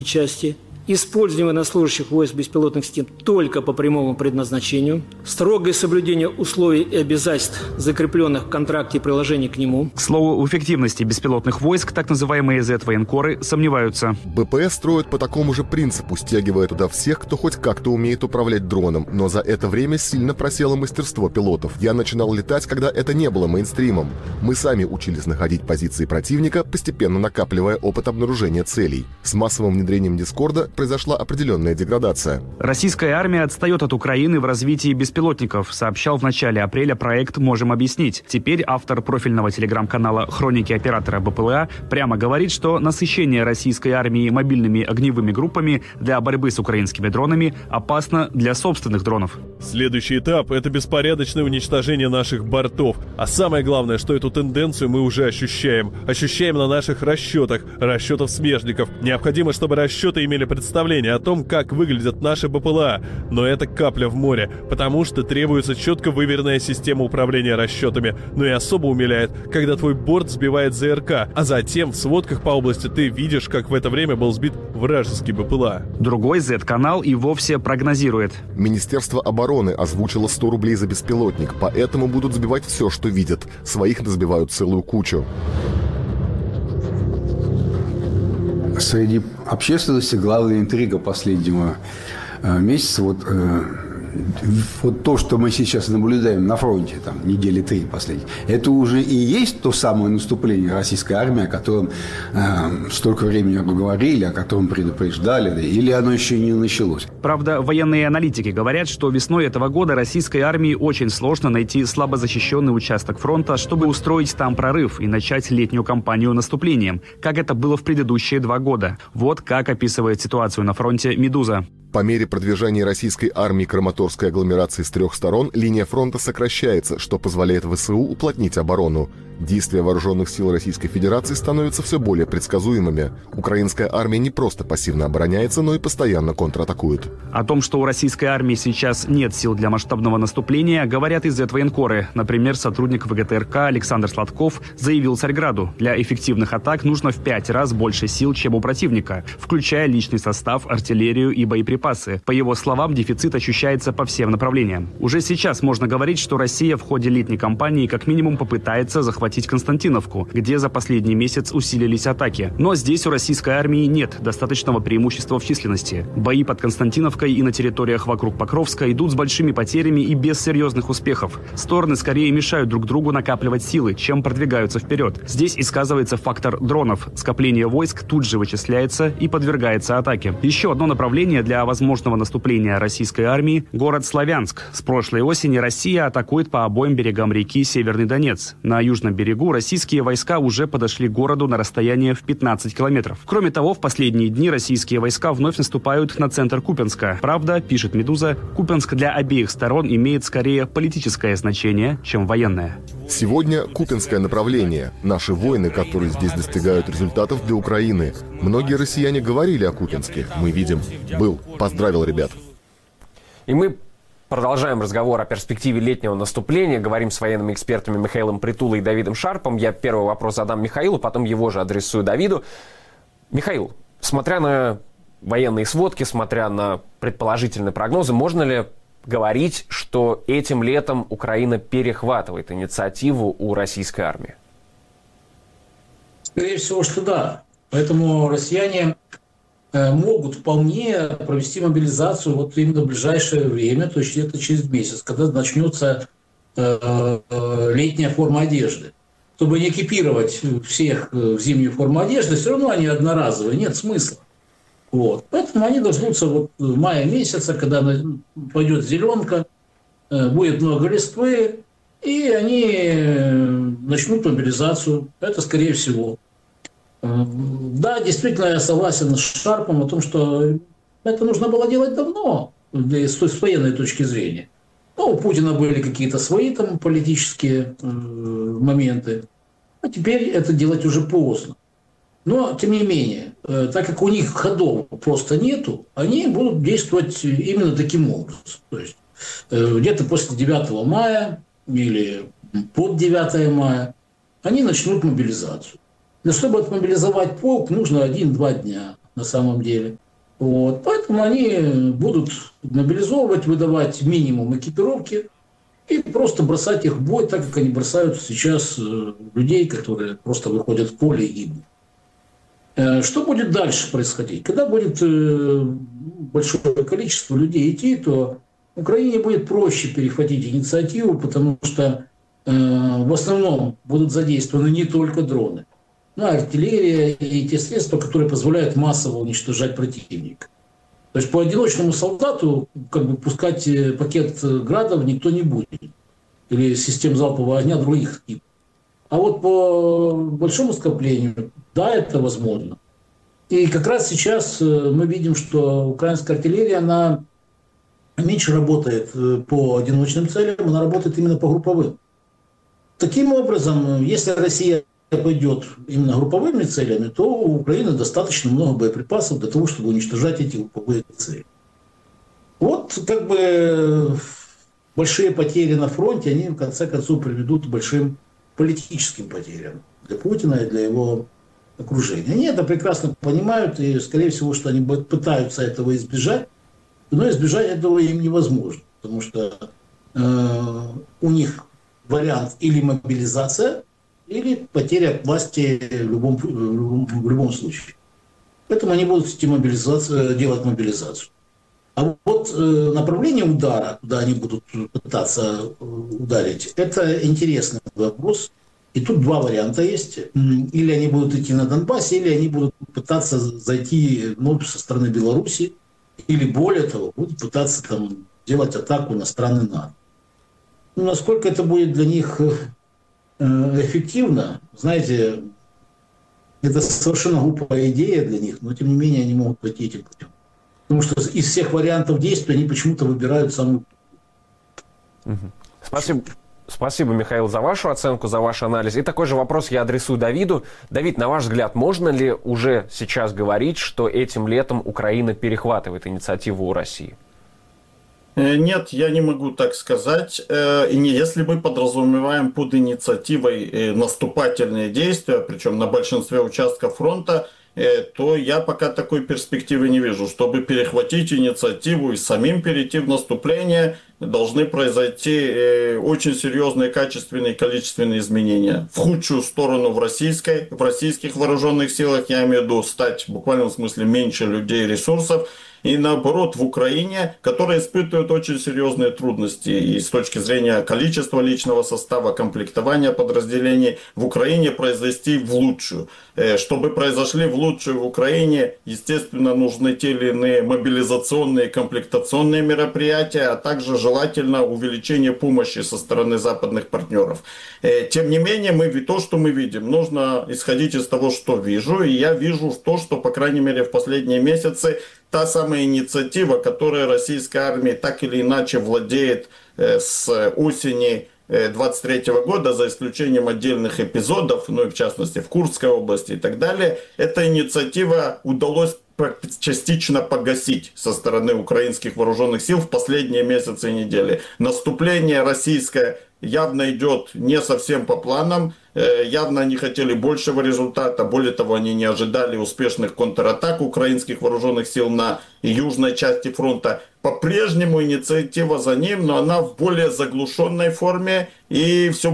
части, использование военнослужащих войск беспилотных систем только по прямому предназначению, строгое соблюдение условий и обязательств, закрепленных в контракте и приложении к нему. К слову, в эффективности беспилотных войск так называемые Z-военкоры сомневаются. БПС строят по такому же принципу, стягивая туда всех, кто хоть как-то умеет управлять дроном, но за это время сильно просело мастерство пилотов. Я начинал летать, когда это не было мейнстримом. Мы сами учились находить позиции противника, постепенно накапливая опыт обнаружения целей. С массовым внедрением Дискорда произошла определенная деградация. Российская армия отстает от Украины в развитии беспилотников, сообщал в начале апреля проект «Можем объяснить». Теперь автор профильного телеграм-канала «Хроники оператора БПЛА» прямо говорит, что насыщение российской армии мобильными огневыми группами для борьбы с украинскими дронами опасно для собственных дронов. Следующий этап – это беспорядочное уничтожение наших бортов. А самое главное, что эту тенденцию мы уже ощущаем. Ощущаем на наших расчетах смежников. Необходимо, чтобы расчеты имели представление о том, как выглядят наши БПЛА. Но это капля в море, потому что требуется четко выверенная система управления расчетами. Но и особо умиляет, когда твой борт сбивает ЗРК, а затем в сводках по области ты видишь, как в это время был сбит вражеский БПЛА. Другой Z-канал и вовсе прогнозирует. Министерство обороны озвучило 100 рублей за беспилотник, поэтому будут сбивать все, что видят. Своих сбивают целую кучу. Среди общественности главная интрига последнего месяца вот то, что мы сейчас наблюдаем на фронте, там, недели 3 последние, это уже и есть то самое наступление российской армии, о котором столько времени говорили, о котором предупреждали, или оно еще не началось? Правда, военные аналитики говорят, что весной этого года российской армии очень сложно найти слабо защищенный участок фронта, чтобы устроить там прорыв и начать летнюю кампанию наступлением, как это было в предыдущие 2 года. Вот как описывает ситуацию на фронте «Медуза». По мере продвижения российской армии Краматорской агломерации с 3 сторон, линия фронта сокращается, что позволяет ВСУ уплотнить оборону. Действия вооруженных сил Российской Федерации становятся все более предсказуемыми. Украинская армия не просто пассивно обороняется, но и постоянно контратакует. О том, что у российской армии сейчас нет сил для масштабного наступления, говорят и Z-военкоры. Например, сотрудник ВГТРК Александр Сладков заявил Царьграду: для эффективных атак нужно в 5 раз больше сил, чем у противника, включая личный состав, артиллерию и боеприпасы. По его словам, дефицит ощущается по всем направлениям. Уже сейчас можно говорить, что Россия в ходе летней кампании как минимум попытается захватить Константиновку, где за последний месяц усилились атаки. Но здесь у российской армии нет достаточного преимущества в численности. Бои под Константиновкой и на территориях вокруг Покровска идут с большими потерями и без серьезных успехов. Стороны скорее мешают друг другу накапливать силы, чем продвигаются вперед. Здесь и сказывается фактор дронов. Скопление войск тут же вычисляется и подвергается атаке. Еще одно направление для возможного наступления российской армии – город Славянск. С прошлой осени Россия атакует по обоим берегам реки Северный Донец. На южном берегу российские войска уже подошли к городу на расстояние в 15 километров. Кроме того, в последние дни российские войска вновь наступают на центр Купянска. Правда, пишет «Медуза», Купянск для обеих сторон имеет скорее политическое значение, чем военное. Сегодня Купянское направление. Наши воины, которые здесь достигают результатов для Украины. Многие россияне говорили о Купянске. Мы видим. Был. Поздравил ребят. И мы продолжаем разговор о перспективе летнего наступления. Говорим с военными экспертами Михаилом Притулой и Давидом Шарпом. Я первый вопрос задам Михаилу, потом его же адресую Давиду. Михаил, смотря на военные сводки, смотря на предположительные прогнозы, можно ли говорить, что этим летом Украина перехватывает инициативу у российской армии? Скорее всего, что да. Поэтому россияне могут вполне провести мобилизацию вот именно в ближайшее время, то есть это через месяц, когда начнется летняя форма одежды. Чтобы не экипировать всех в зимнюю форму одежды, все равно они одноразовые, нет смысла. Вот. Поэтому они дождутся вот мая месяца, когда пойдет зеленка, будет много листвы, и они начнут мобилизацию. Это скорее всего. Да, действительно, я согласен с Шарпом о том, что это нужно было делать давно, с военной точки зрения. Ну, у Путина были какие-то свои там политические моменты, а теперь это делать уже поздно. Но, тем не менее, так как у них ходов просто нету, они будут действовать именно таким образом. То есть где-то после 9 мая или под 9 мая они начнут мобилизацию. Но чтобы отмобилизовать полк, нужно 1-2 дня. на самом деле. Вот. Поэтому они будут мобилизовывать, выдавать минимум экипировки и просто бросать их в бой, так как они бросают сейчас людей, которые просто выходят в поле и гибнут. Что будет дальше происходить? Когда будет большое количество людей идти, то Украине будет проще перехватить инициативу, потому что в основном будут задействованы не только дроны, но и артиллерия и те средства, которые позволяют массово уничтожать противника. То есть по одиночному солдату пускать пакет градов никто не будет. Или систем залпового огня других типов. А вот по большому скоплению, да, это возможно. И как раз сейчас мы видим, что украинская артиллерия, она меньше работает по одиночным целям, она работает именно по групповым. Таким образом, если Россия пойдет именно групповыми целями, то у Украины достаточно много боеприпасов для того, чтобы уничтожать эти групповые цели. Вот большие потери на фронте, они в конце концов приведут к большим политическим потерям для Путина и для его окружения. Они это прекрасно понимают, и, скорее всего, что они пытаются этого избежать, но избежать этого им невозможно, потому что у них вариант или мобилизация, или потеря власти в любом случае. Поэтому они будут делать мобилизацию. А вот направление удара, куда они будут пытаться ударить, это интересный вопрос. И тут два варианта есть. Или они будут идти на Донбасс, или они будут пытаться зайти со стороны Беларуси, или более того, будут пытаться там делать атаку на страны НАТО. Ну, насколько это будет для них эффективно, знаете, это совершенно глупая идея для них, но тем не менее они могут пойти этим путем. Потому что из всех вариантов действий они почему-то выбирают самую... Спасибо, Михаил, за вашу оценку, за ваш анализ. И такой же вопрос я адресую Давиду. Давид, на ваш взгляд, можно ли уже сейчас говорить, что этим летом Украина перехватывает инициативу у России? Нет, я не могу так сказать. Если мы подразумеваем под инициативой наступательные действия, причем на большинстве участков фронта, то я пока такой перспективы не вижу. Чтобы перехватить инициативу и самим перейти в наступление, должны произойти очень серьезные качественные и количественные изменения. В худшую сторону в российских вооруженных силах, я имею в виду, стать в буквальном смысле меньше людей и ресурсов, и наоборот в Украине, которая испытывает очень серьезные трудности и с точки зрения количества личного состава, комплектования подразделений, в Украине произвести в лучшую. Чтобы произошли в лучшую в Украине, естественно, нужны те или иные мобилизационные, комплектационные мероприятия, а также желательно увеличение помощи со стороны западных партнеров. Тем не менее, то, что мы видим, нужно исходить из того, что вижу, и я вижу то, что, по крайней мере, в последние месяцы та самая инициатива, которая российская армия так или иначе владеет с осени 23 года, за исключением отдельных эпизодов, ну и в частности в Курской области и так далее, эта инициатива удалось частично погасить со стороны украинских вооруженных сил в последние месяцы и недели. Наступление российское явно идет не совсем по планам, явно они хотели большего результата, более того, они не ожидали успешных контратак украинских вооруженных сил на южной части фронта. По-прежнему инициатива за ним, но она в более заглушенной форме и все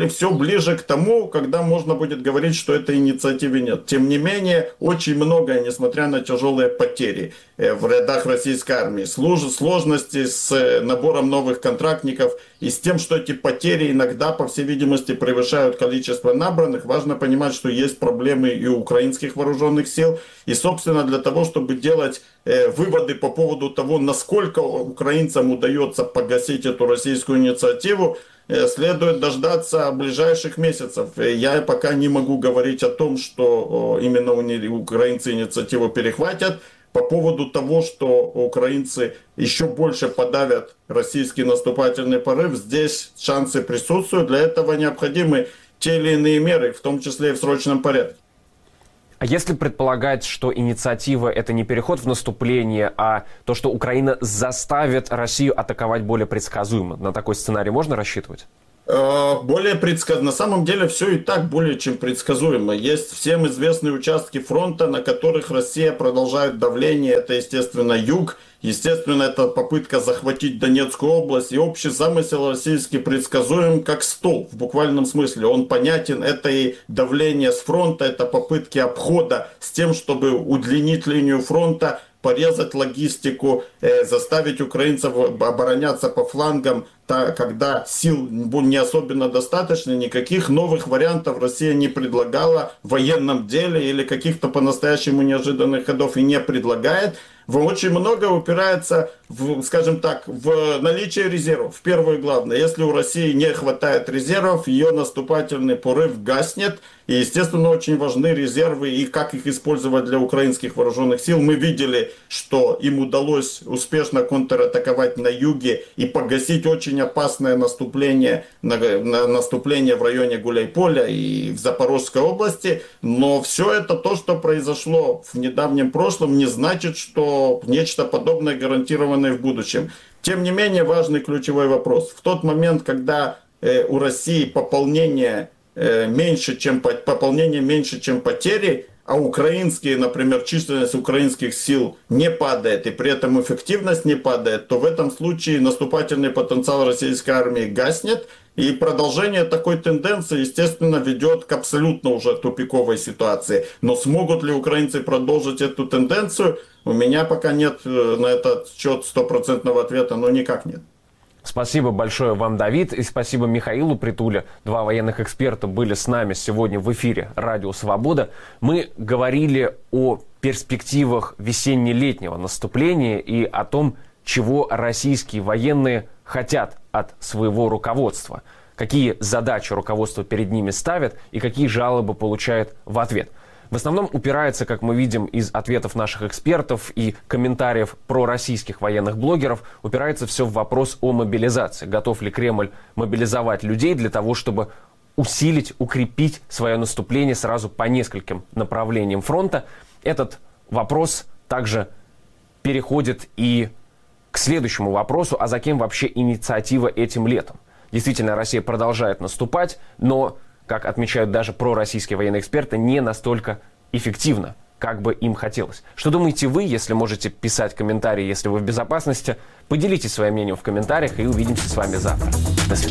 ближе к тому, когда можно будет говорить, что этой инициативы нет. Тем не менее, очень многое, несмотря на тяжелые потери в рядах российской армии, сложности с набором новых контрактников и с тем, что эти потери иногда, по всей видимости, превышают количество набранных, важно понимать, что есть проблемы и у украинских вооруженных сил. И, собственно, для того, чтобы делать выводы по поводу того, насколько украинцам удается погасить эту российскую инициативу, следует дождаться ближайших месяцев. Я пока не могу говорить о том, что именно украинцы инициативу перехватят. По поводу того, что украинцы еще больше подавят российский наступательный порыв, здесь шансы присутствуют. Для этого необходимы те или иные меры, в том числе и в срочном порядке. А если предполагать, что инициатива — это не переход в наступление, а то, что Украина заставит Россию атаковать более предсказуемо, на такой сценарий можно рассчитывать? На самом деле все и так более чем предсказуемо. Есть всем известные участки фронта, на которых Россия продолжает давление. Это, естественно, юг. Естественно, это попытка захватить Донецкую область. И общий замысел российский предсказуем как стол, в буквальном смысле. Он понятен. Это и давление с фронта, это попытки обхода с тем, чтобы удлинить линию фронта, порезать логистику, заставить украинцев обороняться по флангам, когда сил не особенно достаточно. Никаких новых вариантов Россия не предлагала в военном деле или каких-то по-настоящему неожиданных ходов и не предлагает. Очень много упирается в наличие резервов. В первое главное, если у России не хватает резервов, ее наступательный порыв гаснет. И, естественно, очень важны резервы и как их использовать для украинских вооруженных сил. Мы видели, что им удалось успешно контратаковать на юге и погасить очень опасное наступление в районе Гуляйполя и в Запорожской области. Но все это то, что произошло в недавнем прошлом, не значит, что нечто подобное гарантированное в будущем. Тем не менее, важный ключевой вопрос. В тот момент, когда у России пополнение меньше, чем потери, а например, численность украинских сил не падает, и при этом эффективность не падает, то в этом случае наступательный потенциал российской армии гаснет, и продолжение такой тенденции, естественно, ведет к абсолютно уже тупиковой ситуации. Но смогут ли украинцы продолжить эту тенденцию? У меня пока нет на этот счет стопроцентного ответа, но никак нет. Спасибо большое вам, Давид, и спасибо Михаилу Притуле. Два военных эксперта были с нами сегодня в эфире «Радио Свобода». Мы говорили о перспективах весенне-летнего наступления и о том, чего российские военные хотят от своего руководства, какие задачи руководство перед ними ставит и какие жалобы получает в ответ. В основном упирается, как мы видим из ответов наших экспертов и комментариев пророссийских военных блогеров, упирается все в вопрос о мобилизации. Готов ли Кремль мобилизовать людей для того, чтобы усилить, укрепить свое наступление сразу по нескольким направлениям фронта? Этот вопрос также переходит и к следующему вопросу, а за кем вообще инициатива этим летом? Действительно, Россия продолжает наступать, но, как отмечают даже пророссийские военные эксперты, не настолько эффективно, как бы им хотелось. Что думаете вы? Если можете писать комментарии, если вы в безопасности, поделитесь своим мнением в комментариях и увидимся с вами завтра. До свидания.